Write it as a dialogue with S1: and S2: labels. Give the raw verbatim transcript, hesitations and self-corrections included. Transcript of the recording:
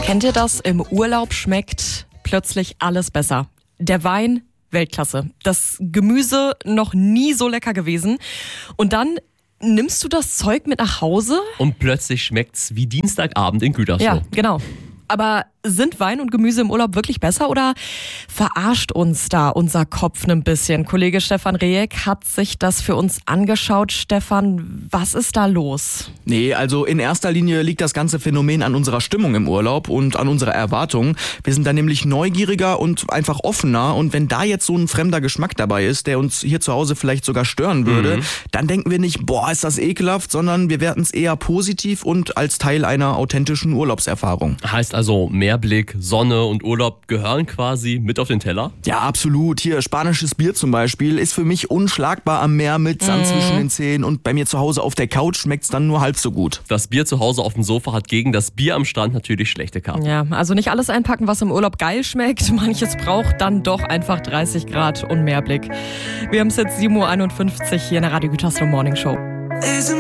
S1: Kennt ihr das? Im Urlaub schmeckt plötzlich alles besser. Der Wein, Weltklasse. Das Gemüse noch nie so lecker gewesen. Und dann nimmst du das Zeug mit nach Hause?
S2: Und plötzlich schmeckt's wie Dienstagabend in Gütersloh.
S1: Ja, genau. Aber sind Wein und Gemüse im Urlaub wirklich besser oder verarscht uns da unser Kopf ein bisschen? Kollege Stefan Rehek hat sich das für uns angeschaut. Stefan, was ist da los?
S3: Nee, also in erster Linie liegt das ganze Phänomen an unserer Stimmung im Urlaub und an unserer Erwartung. Wir sind da nämlich neugieriger und einfach offener. Und wenn da jetzt so ein fremder Geschmack dabei ist, der uns hier zu Hause vielleicht sogar stören würde, mhm. dann denken wir nicht, boah, ist das ekelhaft, sondern wir werten es eher positiv und als Teil einer authentischen Urlaubserfahrung.
S2: Heißt also, Meerblick, Sonne und Urlaub gehören quasi mit auf den Teller?
S3: Ja, absolut. Hier, spanisches Bier zum Beispiel ist für mich unschlagbar am Meer mit Sand mm. zwischen den Zähnen und bei mir zu Hause auf der Couch schmeckt's dann nur halb so gut.
S2: Das Bier zu Hause auf dem Sofa hat gegen das Bier am Strand natürlich schlechte Karten.
S1: Ja, also nicht alles einpacken, was im Urlaub geil schmeckt. Manches braucht dann doch einfach dreißig Grad und Meerblick. Wir haben es jetzt sieben Uhr einundfünfzig hier in der Radio Gütersloh Morning Show.